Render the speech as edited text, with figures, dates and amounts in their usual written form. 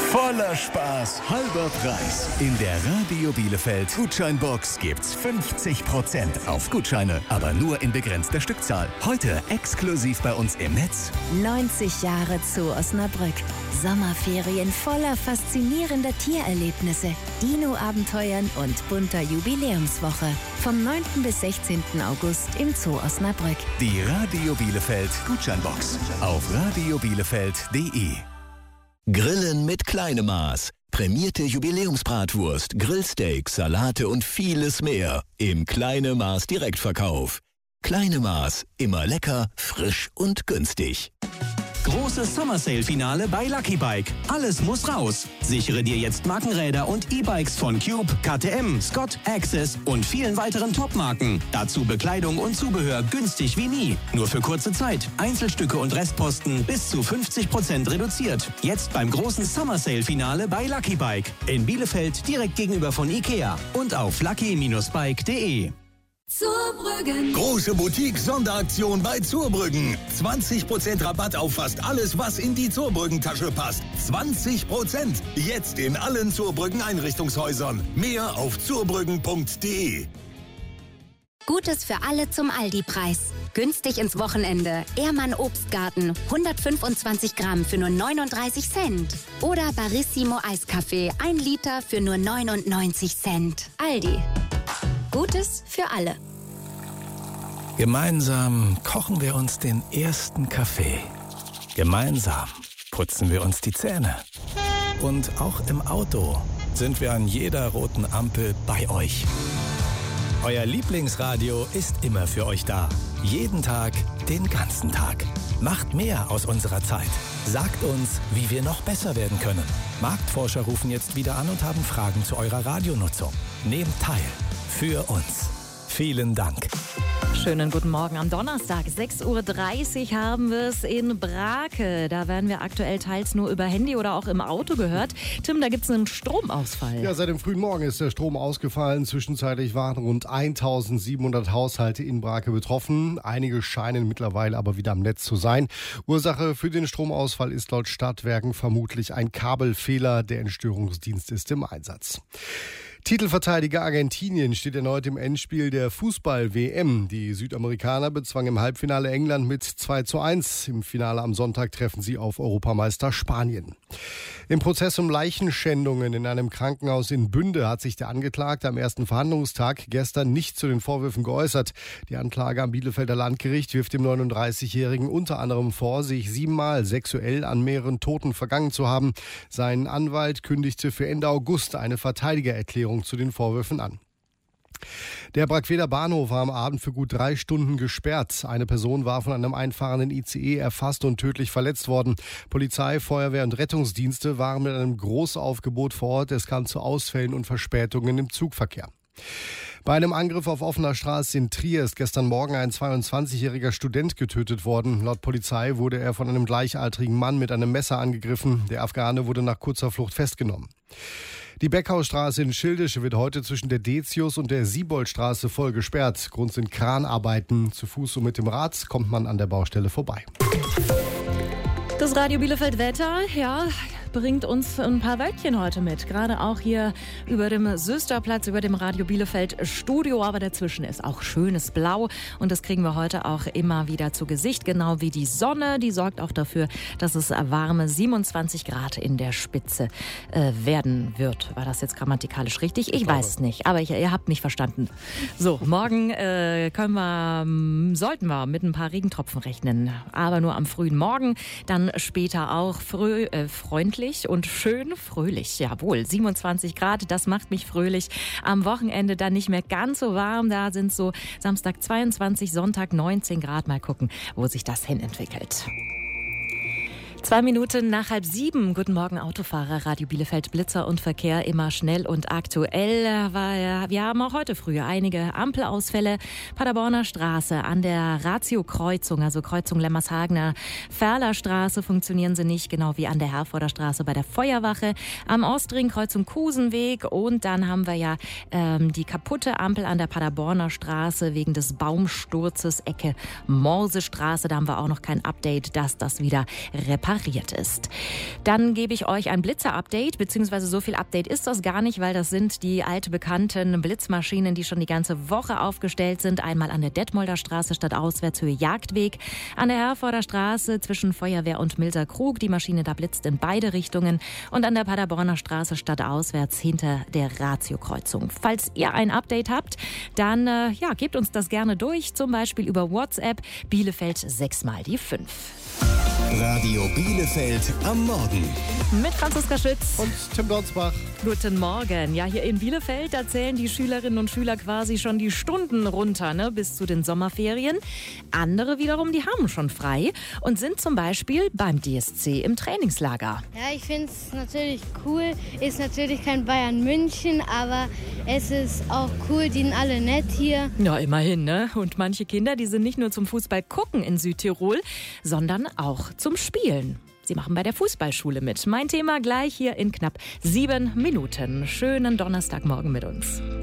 Voller Spaß, halber Preis. In der Radio Bielefeld Gutscheinbox gibt's 50% auf Gutscheine, aber nur in begrenzter Stückzahl. Heute exklusiv bei uns im Netz. 90 Jahre Zoo Osnabrück. Sommerferien voller faszinierender Tiererlebnisse, Dino-Abenteuern und bunter Jubiläumswoche. Vom 9. bis 16. August im Zoo Osnabrück. Die Radio Bielefeld Gutscheinbox auf radiobielefeld.de. Grillen mit kleinem Maß. Prämierte Jubiläumsbratwurst, Grillsteaks, Salate und vieles mehr im Kleine Maß Direktverkauf. Kleine Maß, immer lecker, frisch und günstig. Großes Summer Sale Finale bei Lucky Bike. Alles muss raus. Sichere dir jetzt Markenräder und E-Bikes von Cube, KTM, Scott, Access und vielen weiteren Top-Marken. Dazu Bekleidung und Zubehör günstig wie nie. Nur für kurze Zeit. Einzelstücke und Restposten bis zu 50% reduziert. Jetzt beim großen Summer Sale Finale bei Lucky Bike. In Bielefeld direkt gegenüber von Ikea und auf lucky-bike.de. Zurbrüggen. Große Boutique-Sonderaktion bei Zurbrüggen. 20% Rabatt auf fast alles, was in die Zurbrüggen-Tasche passt. 20%. Jetzt in allen Zurbrüggen-Einrichtungshäusern. Mehr auf zurbrüggen.de. Gutes für alle zum Aldi-Preis. Günstig ins Wochenende. Ehrmann Obstgarten. 125 Gramm für nur 39 Cent. Oder Barissimo Eiskaffee. 1 Liter für nur 99 Cent. Aldi. Gutes für alle. Gemeinsam kochen wir uns den ersten Kaffee. Gemeinsam putzen wir uns die Zähne. Und auch im Auto sind wir an jeder roten Ampel bei euch. Euer Lieblingsradio ist immer für euch da. Jeden Tag, den ganzen Tag. Macht mehr aus unserer Zeit. Sagt uns, wie wir noch besser werden können. Marktforscher rufen jetzt wieder an und haben Fragen zu eurer Radionutzung. Nehmt teil. Für uns. Vielen Dank. Schönen guten Morgen am Donnerstag. 6.30 Uhr haben wir es in Brake. Da werden wir aktuell teils nur über Handy oder auch im Auto gehört. Tim, da gibt es einen Stromausfall. Ja, seit dem frühen Morgen ist der Strom ausgefallen. Zwischenzeitlich waren rund 1700 Haushalte in Brake betroffen. Einige scheinen mittlerweile aber wieder am Netz zu sein. Ursache für den Stromausfall ist laut Stadtwerken vermutlich ein Kabelfehler. Der Entstörungsdienst ist im Einsatz. Titelverteidiger Argentinien steht erneut im Endspiel der Fußball-WM. Die Südamerikaner bezwangen im Halbfinale England mit 2:1. Im Finale am Sonntag treffen sie auf Europameister Spanien. Im Prozess um Leichenschändungen in einem Krankenhaus in Bünde hat sich der Angeklagte am ersten Verhandlungstag gestern nicht zu den Vorwürfen geäußert. Die Anklage am Bielefelder Landgericht wirft dem 39-Jährigen unter anderem vor, sich 7-mal sexuell an mehreren Toten vergangen zu haben. Sein Anwalt kündigte für Ende August eine Verteidigererklärung zu den Vorwürfen an. Der Brackweder Bahnhof war am Abend für gut 3 Stunden gesperrt. Eine Person war von einem einfahrenden ICE erfasst und tödlich verletzt worden. Polizei, Feuerwehr und Rettungsdienste waren mit einem Großaufgebot vor Ort. Es kam zu Ausfällen und Verspätungen im Zugverkehr. Bei einem Angriff auf offener Straße in Trier ist gestern Morgen ein 22-jähriger Student getötet worden. Laut Polizei wurde er von einem gleichaltrigen Mann mit einem Messer angegriffen. Der Afghane wurde nach kurzer Flucht festgenommen. Die Beckhausstraße in Schildische wird heute zwischen der Decius und der Sieboldstraße voll gesperrt. Grund sind Kranarbeiten. Zu Fuß und mit dem Rad kommt man an der Baustelle vorbei. Das Radio Bielefeld Wetter, ja, bringt uns ein paar Wölkchen heute mit. Gerade auch hier über dem Sösterplatz, über dem Radio Bielefeld Studio. Aber dazwischen ist auch schönes Blau. Und das kriegen wir heute auch immer wieder zu Gesicht. Genau wie die Sonne. Die sorgt auch dafür, dass es warme 27 Grad in der Spitze werden wird. War das jetzt grammatikalisch richtig? Ich weiß es nicht. Aber ihr habt mich verstanden. So, morgen sollten wir mit ein paar Regentropfen rechnen. Aber nur am frühen Morgen. Dann später auch freundlich und schön fröhlich. Jawohl, 27 Grad, das macht mich fröhlich. Am Wochenende dann nicht mehr ganz so warm. Da sind so Samstag 22, Sonntag 19 Grad. Mal gucken, wo sich das hin entwickelt. 2 Minuten nach 6:30. Guten Morgen, Autofahrer. Radio Bielefeld Blitzer und Verkehr immer schnell und aktuell. Wir haben auch heute früh einige Ampelausfälle. Paderborner Straße an der Ratio-Kreuzung, also Kreuzung Lemmershagener Ferlerstraße, funktionieren sie nicht, genau wie an der Herforder Straße bei der Feuerwache. Am Ostring Kreuzung Kusenweg und dann haben wir ja die kaputte Ampel an der Paderborner Straße wegen des Baumsturzes Ecke Morsestraße. Da haben wir auch noch kein Update, dass das wieder repariert repariert ist. Dann gebe ich euch ein Blitzer-Update, beziehungsweise so viel Update ist das gar nicht, weil das sind die altbekannten Blitzmaschinen, die schon die ganze Woche aufgestellt sind. Einmal an der Detmolder Straße Stadtauswärtshöhe Jagdweg, an der Herforder Straße zwischen Feuerwehr und Milser Krug. Die Maschine da blitzt in beide Richtungen und an der Paderborner Straße stadtauswärts hinter der Ratio-Kreuzung. Falls ihr ein Update habt, dann gebt uns das gerne durch, zum Beispiel über WhatsApp Bielefeld 6x5. Radio Bielefeld am Morgen. Mit Franziska Schütz und Tim Donsbach. Guten Morgen. Ja, hier in Bielefeld erzählen die Schülerinnen und Schüler quasi schon die Stunden runter, bis zu den Sommerferien. Andere wiederum, die haben schon frei und sind zum Beispiel beim DSC im Trainingslager. Ja, ich finde es natürlich cool. Ist natürlich kein Bayern München, aber es ist auch cool, die sind alle nett hier. Ja, immerhin, ne? Und manche Kinder, die sind nicht nur zum Fußball gucken in Südtirol, sondern auch zum Spielen. Sie machen bei der Fußballschule mit. Mein Thema gleich hier in knapp 7 Minuten. Schönen Donnerstagmorgen mit uns.